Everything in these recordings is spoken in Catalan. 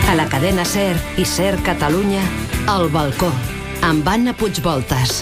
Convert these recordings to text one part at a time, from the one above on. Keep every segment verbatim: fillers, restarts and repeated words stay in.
A la cadena SER i SER Catalunya, El Balcó, amb Anna Puigvoltas.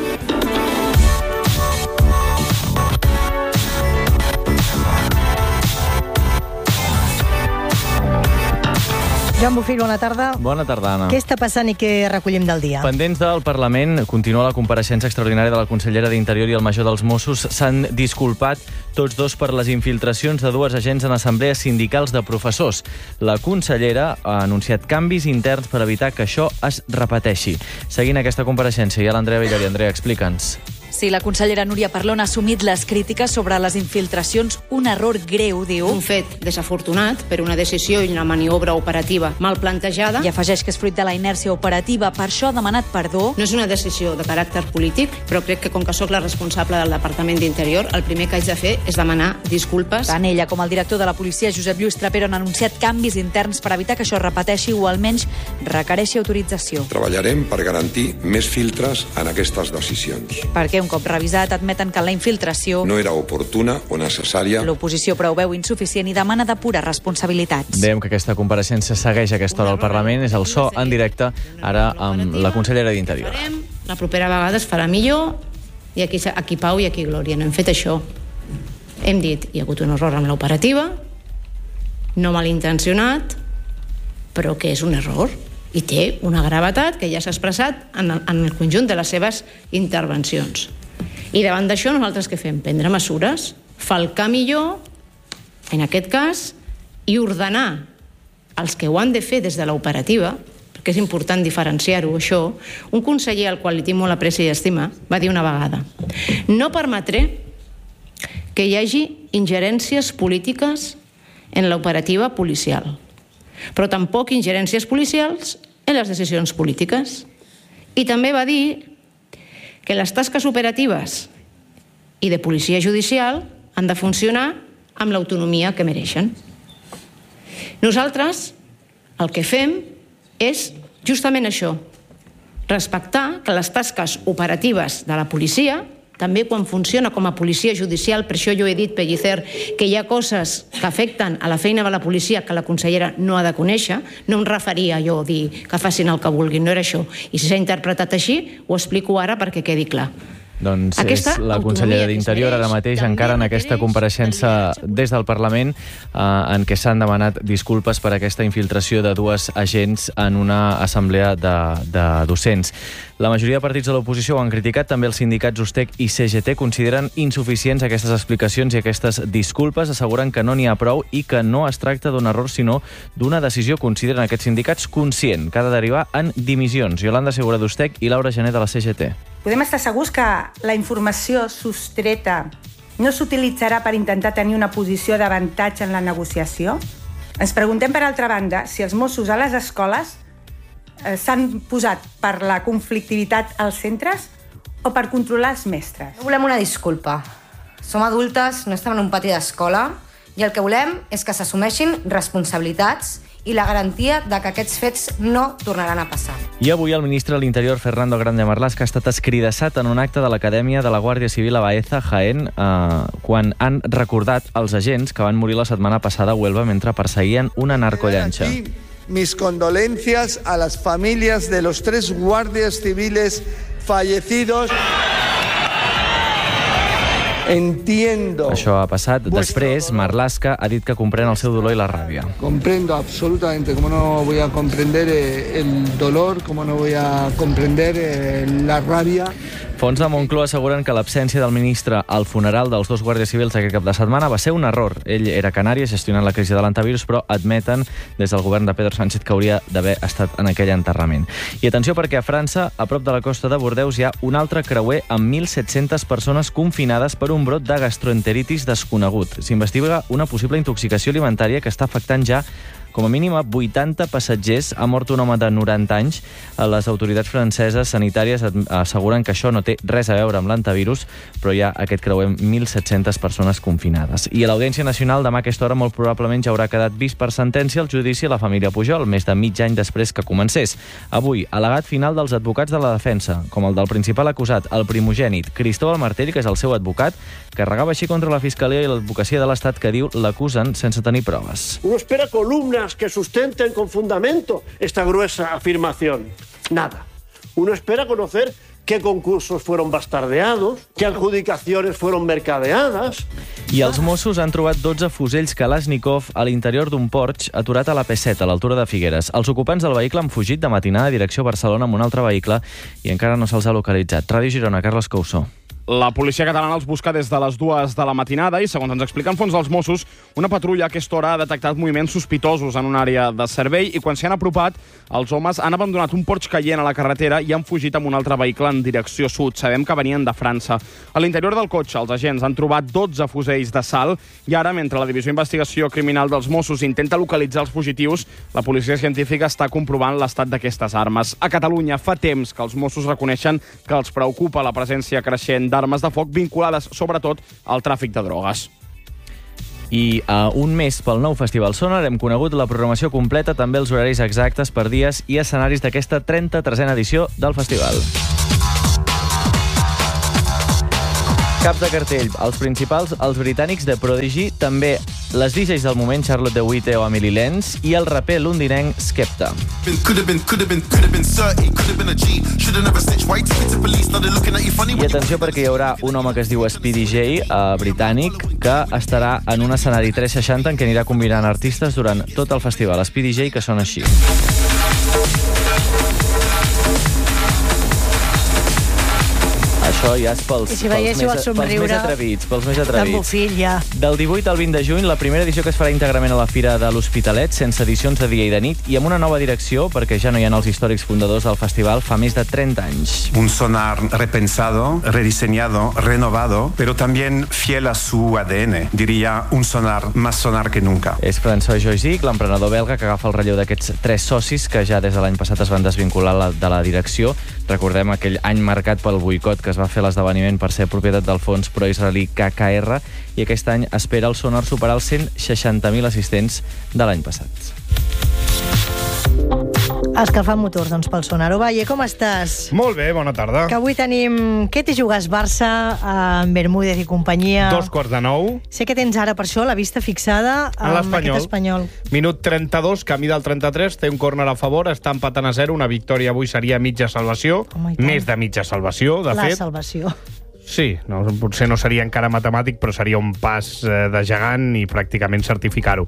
Joan Bofill, bona tarda. Bona tarda, Anna. Què està passant i què recollim del dia? Pendents del Parlament, continua la compareixença extraordinària de la consellera d'Interior i el major dels Mossos. S'han disculpat tots dos per les infiltracions de dues agents en assemblees sindicals de professors. La consellera ha anunciat canvis interns per evitar que això es repeteixi. Seguint aquesta compareixença, hi ha l'Andrea Villari. Andrea, explica'ns. Sí, la consellera Núria Parlon ha assumit les crítiques sobre les infiltracions, un error greu, diu. Un fet desafortunat per una decisió i una maniobra operativa mal plantejada. I afegeix que és fruit de la inèrcia operativa, per això ha demanat perdó. No és una decisió de caràcter polític, però crec que com que sóc la responsable del Departament d'Interior, el primer que haig de fer és demanar disculpes. Tant ella com el director de la policia, Josep Lluís Trapero, han anunciat canvis interns per evitar que això es repeteixi o almenys requereixi autorització. Treballarem per garantir més filtres en aquestes decisions. Perquè un cop revisat admeten que la infiltració no era oportuna o necessària. L'oposició però ho veu insuficient i demana depurar responsabilitats. Dèiem que aquesta compareixença segueix a aquesta hora al Parlament. És el so en directe ara amb la consellera d'Interior. La propera vegada es farà millor i aquí, aquí pau i aquí glòria. No hem fet això. Hem dit, hi ha hagut un error amb l'operativa, no malintencionat, però que és un error i té una gravetat que ja s'ha expressat en el, en el conjunt de les seves intervencions. I davant d'això nosaltres què fem? Prendre mesures, falcar millor, en aquest cas, i ordenar els que ho han de fer des de l'operativa, perquè és important diferenciar-ho, això. Un conseller al qual li tinc molt apreci i estima va dir una vegada: no permetré que hi hagi ingerències polítiques en l'operativa policial, però tampoc ingerències policials en les decisions polítiques. I també va dir que les tasques operatives i de policia judicial han de funcionar amb l'autonomia que mereixen. Nosaltres el que fem és justament això, respectar que les tasques operatives de la policia, també quan funciona com a policia judicial, per això jo he dit, Pellicer, que hi ha coses que afecten a la feina de la policia que la consellera no ha de conèixer. No em referia jo a dir que facin el que vulguin, no era això. I si s'ha interpretat així, ho explico ara perquè quedi clar. Doncs és la consellera d'Interior ara mateix encara en aquesta compareixença des del Parlament eh, en què s'han demanat disculpes per aquesta infiltració de dues agents en una assemblea de, de docents. La majoria de partits de l'oposició ho han criticat, també els sindicats USTEC i C G T consideren insuficients aquestes explicacions i aquestes disculpes, asseguren que no n'hi ha prou i que no es tracta d'un error sinó d'una decisió, consideren aquests sindicats, conscient, que ha de derivar en dimissions. Iolanda Segura d'USTEC i Laura Gené de la C G T. Podem estar segurs que la informació sostreta no s'utilitzarà per intentar tenir una posició d'avantatge en la negociació? Ens preguntem, per altra banda, si els Mossos a les escoles eh, s'han posat per la conflictivitat als centres o per controlar els mestres. No volem una disculpa. Som adultes, no estem en un pati d'escola i el que volem és que s'assumeixin responsabilitats i la garantia de que aquests fets no tornaran a passar. I avui el ministre de l'Interior, Fernando Grande Marlaska, ha estat escridassat en un acte de l'Acadèmia de la Guàrdia Civil a Baeza, Jaén, eh, quan han recordat els agents que van morir la setmana passada a Huelva mentre perseguien una narcollanxa. Mis condolencias a las familias de los tres guardias civiles fallecidos. Entiendo. Això ha passat. Després, Marlaska ha dit que comprèn el seu dolor i la ràbia. Comprendo absolutamente, como no voy a comprender eh, el dolor, como no voy a comprender eh, la rabia. Fonts de Moncloa asseguren que l'absència del ministre al funeral dels dos guàrdies civils aquest cap de setmana va ser un error. Ell era a Canàries gestionant la crisi de l'antivirus, però admeten des del govern de Pedro Sánchez que hauria d'haver estat en aquell enterrament. I atenció perquè a França, a prop de la costa de Bordeus, hi ha un altre creuer amb mil set-centes persones confinades per un brot de gastroenteritis desconegut. S'investiga una possible intoxicació alimentària que està afectant ja com a mínim a vuitanta passatgers. Ha mort un home de noranta anys. Les autoritats franceses sanitàries asseguren que això no té res a veure amb l'antivirus, però hi ha aquest creuer amb mil set-centes persones confinades. I a l'Audiència Nacional demà a aquesta hora molt probablement ja haurà quedat vist per sentència el judici a la família Pujol, més de mig any després que comencés. Avui, al·legat final dels advocats de la defensa, com el del principal acusat, el primogènit, Cristóbal Martell, que és el seu advocat, carregava així contra la Fiscalia i l'advocacia de l'Estat que diu l'acusen sense tenir proves. Uno espera columna pruebas que sustenten con fundamento esta gruesa afirmación? Nada. Uno espera conocer qué concursos fueron bastardeados, qué adjudicaciones fueron mercadeadas. I els Mossos han trobat dotze fusells Kalashnikov a l'interior d'un Porsche aturat a la P set, a l'altura de Figueres. Els ocupants del vehicle han fugit de matinada a direcció a Barcelona amb un altre vehicle i encara no se'ls ha localitzat. Ràdio Girona, Carles Couso. La policia catalana els busca des de les dues de la matinada i, segons ens expliquen fonts dels Mossos, una patrulla a aquesta hora ha detectat moviments sospitosos en una àrea de servei i quan s'hi han apropat, els homes han abandonat un Porsche caient a la carretera i han fugit amb un altre vehicle en direcció sud. Sabem que venien de França. A l'interior del cotxe, els agents han trobat dotze fusells d'assalt i ara, mentre la Divisió d'Investigació Criminal dels Mossos intenta localitzar els fugitius, la policia científica està comprovant l'estat d'aquestes armes. A Catalunya fa temps que els Mossos reconeixen que els preocupa la presència creixent d'armes de foc vinculades, sobretot, al tràfic de drogues. I a un mes pel nou Festival Sonar hem conegut la programació completa, també els horaris exactes per dies i escenaris d'aquesta trenta-tresena edició del festival. Cap de cartell. Els principals, els britànics de Prodigy, també les D Js del moment, Charlotte de Witte o Emily Lenz, i el raper londinenc Skepta. I atenció perquè hi haurà un home que es diu Speedy J, eh, britànic, que estarà en un escenari tres seixanta en què anirà combinant artistes durant tot el festival. Speedy J, que sona així. Això ja és pels, si pels, més, pels més atrevits. Pels més atrevits. Bufill, ja. Del divuit al vint de juny, la primera edició que es farà íntegrament a la Fira de l'Hospitalet, sense edicions de dia i de nit, i amb una nova direcció, perquè ja no hi ha els històrics fundadors del festival fa més de trenta anys. Un sonar repensado, rediseñado, renovado, pero también fiel a su A D N. Diría un sonar más sonar que nunca. És François Joisic, l'emprenedor belga, que agafa el relleu d'aquests tres socis que ja des de l'any passat es van desvincular la, de la direcció. Recordem aquell any marcat pel boicot que es va fer l'esdeveniment per ser propietat del fons pro-israelí K K R, i aquest any espera el Sonar superar els cent seixanta mil assistents de l'any passat. Escalfant motors, doncs, pel Sonar. Ovalle, com estàs? Molt bé, bona tarda. Que avui tenim... Què t'hi jugues, Barça, amb Bermúdez i companyia? Dos quarts de nou. Sé que tens ara, per això, la vista fixada amb aquest espanyol. Minut trenta-dos, camí del trenta-tres, té un córner a favor, està empatant a zero, una victòria avui seria mitja salvació, oh, més de mitja salvació, de la fet. La salvació. Sí, no, potser no seria encara matemàtic, però seria un pas eh, de gegant i pràcticament certificar-ho.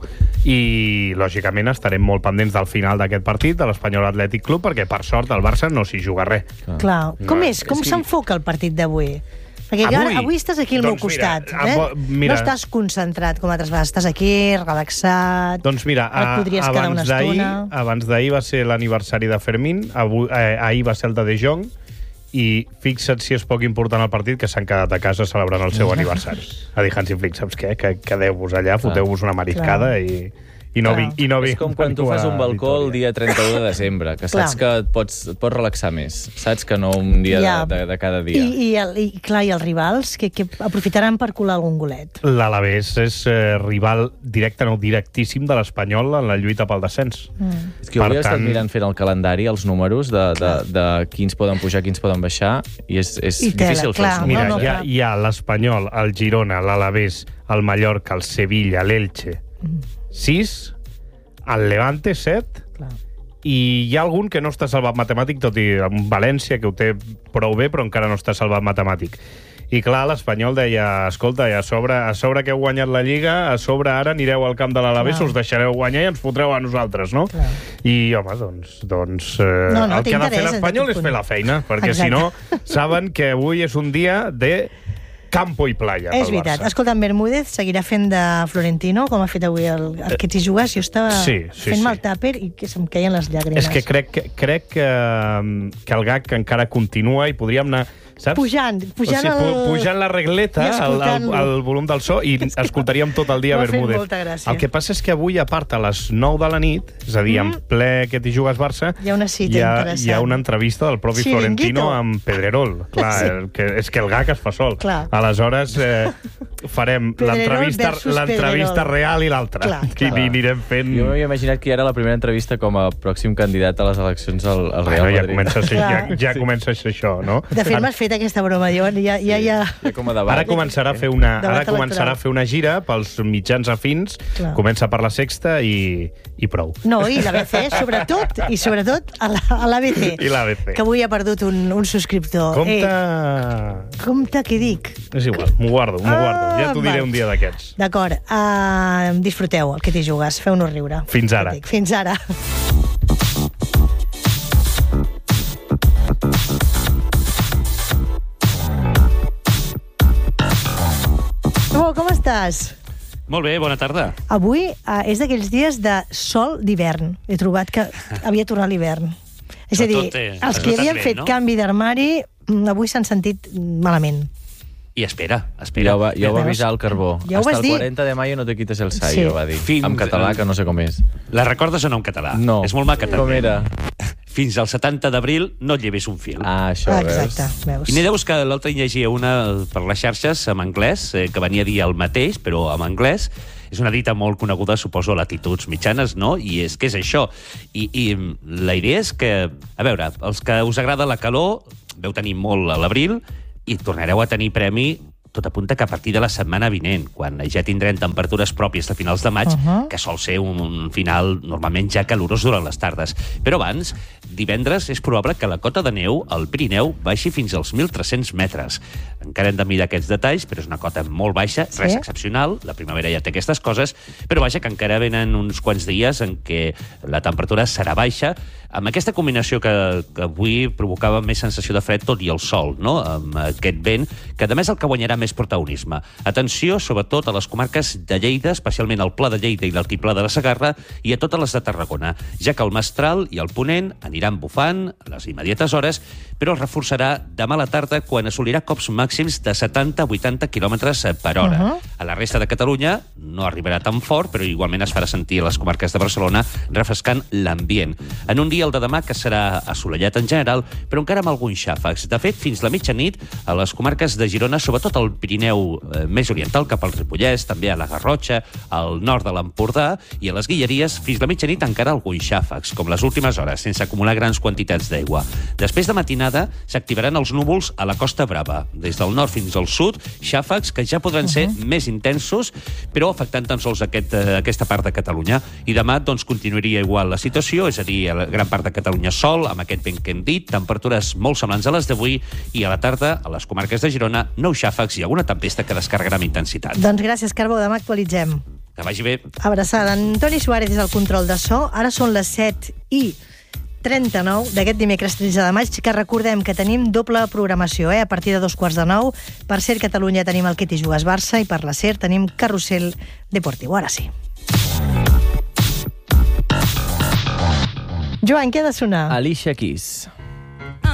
I, lògicament, estarem molt pendents del final d'aquest partit, de l'Espanyol Atlètic Club, perquè, per sort, el Barça no s'hi juga res. Clar. Clar. Com és? Com s'enfoca el partit d'avui? Perquè avui, ara, avui estàs aquí al doncs meu costat. Mira, eh? mira, no estàs concentrat com altres vegades. Estàs aquí, relaxat. Doncs mira, a, abans d'ahir abans d'ahir va ser l'aniversari de Fermín, avui, eh, ahir va ser el de De Jong, i fixa't si és poc important el partit que s'han quedat a casa celebrant el seu aniversari. A dir, Hansi Flick, saps què? Que quedeu-vos allà, foteu-vos una mariscada i... I no, vi, i no vi, és com quan tu fas un balcó el dia trenta-u de desembre, que saps clar. que et pots, et pots relaxar més, saps que no un dia ja. de, de, de cada dia. I, i, el, i, clar, i els rivals, que, que aprofitaran per colar algun golet? L'Alavés és eh, rival directe, no directíssim de l'Espanyol en la lluita pel descens. Mm. És que hauria tant... estat mirant fent el calendari, els números de, de, de quins poden pujar, quins poden baixar, i és, és I difícil fer els números. Mira, no, no, hi ha, hi ha l'Espanyol, el Girona, l'Alavés, el Mallorca, el Sevilla, l'Elche, mm. sis... el Levante, set, clar. I hi ha algun que no està salvat matemàtic, tot i en València, que ho té prou bé, però encara no està salvat matemàtic. I clar, l'Espanyol deia, escolta, a sobre, a sobre que heu guanyat la Lliga, a sobre ara anireu al camp de l'Alavés, us deixareu guanyar i ens fotreu a nosaltres, no? Clar. I, home, doncs, doncs eh, no, no el que ha de fer l'Espanyol és fer la feina, perquè Exacte. si no, saben que avui és un dia de... campo i playa. És veritat. Escolta, en Bermúdez seguirà fent de Florentino, com ha fet avui el, el que t'hi jugues. Jo estava sí, sí, fent-me sí. el tàper i que se'm queien les llàgrimes. És que crec, que, crec que, que el gag encara continua i podríem anar... Saps? Pujant, pujant, o sigui, el... pujant la regleta, el, el, el volum del so, i escoltaríem tot el dia Bermúdez. El que passa és que avui, a part, a les nou de la nit, és a dir, mm. en ple que t'hi jugues Barça, hi ha una cita hi ha, interessant. Hi ha una entrevista del propi Chiringuito. Florentino amb Pedrerol. Clar, sí. el, que, és que el gag es fa sol. Clar. Aleshores, eh, farem l'entrevista real i l'altra. I anirem fent... Jo m'havia imaginat que hi era la primera entrevista com a pròxim candidat a les eleccions al, al Real bueno, Madrid. Ja comença, a ser, ja, ja comença a ser això, no? De fet, m'has fet fet aquesta broma, Joan. Ja, ja, ja... Ara començarà a fer una, ara començarà a fer una gira pels mitjans afins, clar. Comença per la Sexta i, i prou. No, i l'A B C, sobretot, i sobretot a l'A B C. I l'A B C. Que avui ha perdut un, un subscriptor. Compte... Eh, compte què dic. És igual, m'ho guardo, m'ho guardo. Ja t'ho diré un dia d'aquests. D'acord, uh, disfruteu el que t'hi jugues, feu-nos riure. Fins ara. Fins ara. Oh, com estàs? Molt bé, bona tarda. Avui uh, és d'aquells dies de sol d'hivern. He trobat que havia tornat l'hivern. És a dir, eh, els que havien bé, fet no? canvi d'armari avui s'han sentit malament. I espera, espera. Ja ho va, ja ho va avisar el Carbó. Ja Hasta el quaranta de mayo no te quites el sayo, sí. va dir. Fins... En català, que no sé com és. La recordes o no en català? No. És molt maca, també. Com era? Fins al setanta d'abril no et llevis un fil. Ah, això, ah, exacte, veus. I n'hi deus que l'altre llegia una per les xarxes en anglès, eh, que venia a dir el mateix, però en anglès. És una dita molt coneguda, suposo, a latituds mitjanes, no? I és que és això. I, i la idea és que, a veure, els que us agrada la calor, veu tenir molt a l'abril i tornareu a tenir premi tot apunta que a partir de la setmana vinent, quan ja tindrem temperatures pròpies de finals de maig, uh -huh. que sol ser un, un final normalment ja calorós durant les tardes. Però abans, divendres, és probable que la cota de neu al Pirineu baixi fins als mil tres-cents metres. Encara hem de mirar aquests detalls, però és una cota molt baixa, sí? Res excepcional, la primavera ja té aquestes coses, però vaja, que encara venen uns quants dies en què la temperatura serà baixa, amb aquesta combinació que, que avui provocava més sensació de fred, tot i el sol, no? Amb aquest vent, que a més el que guanyarà més protagonisme. Atenció, sobretot, a les comarques de Lleida, especialment al Pla de Lleida i l'Altiplà de la Segarra, i a totes les de Tarragona, ja que el Mestral i el Ponent aniran bufant a les immediates hores, però es reforçarà demà a la tarda quan assolirà cops màxims de setanta a vuitanta quilòmetres per hora. Uh -huh. A la resta de Catalunya no arribarà tan fort, però igualment es farà sentir a les comarques de Barcelona, refrescant l'ambient. En un dia, el de demà, que serà assolellat en general, però encara amb alguns xàfecs. De fet, fins la mitjanit, a les comarques de Girona, sobretot al Pirineu eh, més oriental, cap al Ripollès, també a la Garrotxa, al nord de l'Empordà, i a les Guilleries, fins la mitjanit encara alguns xàfecs, com les últimes hores, sense acumular grans quantitats d'aigua. Després de matinada, s'activaran els núvols a la Costa Brava. Des del nord fins al sud, xàfecs que ja podran ser uh -huh. més intensos, però afectant tan sols aquest, eh, aquesta part de Catalunya. I demà, doncs, continuaria igual la situació, és a dir, a la gran part de Catalunya sol, amb aquest vent que hem dit, temperatures molt semblants a les d'avui, i a la tarda, a les comarques de Girona, nous xàfecs i alguna tempesta que descarregarà amb intensitat. Doncs gràcies, Carbó. Demà actualitzem. Que vagi bé. Abraçada. Antoni Suárez és el control de so. Ara són les set i trenta-nou d'aquest dimecres tretze de maig, que recordem que tenim doble programació, eh? A partir de dos quarts de nou. Per Ser Catalunya tenim el Que t'hi jugues Barça i per la Ser tenim Carrusel Deportiu. Ara sí. Joan, què ha de sonar? Alicia Keys.